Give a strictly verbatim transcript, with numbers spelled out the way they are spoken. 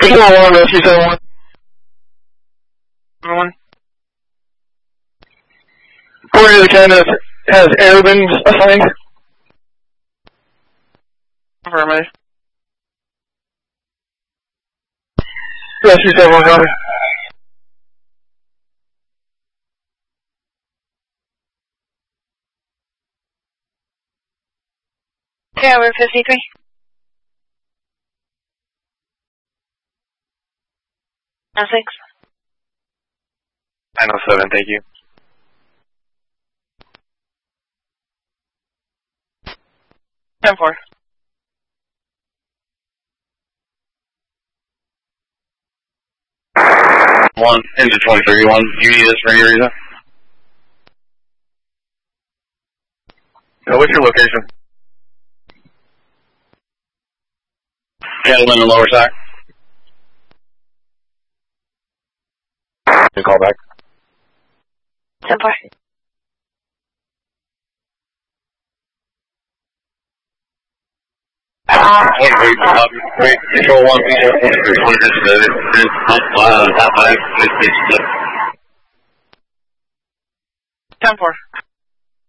Control one, rescue seven one. One. According to the ten has, has air been assigned. Affirmative. Rescue seven one, copy. Tower fifty-three. Oh six. nine oh seven, thank you. ten four. One, into twenty thirty-one, you need this for any reason? No, what's your location? Gentleman in lower side. Good call back. ten four. Wait, wait, uh, wait, control one, control one, control one, uh, top five, ten four.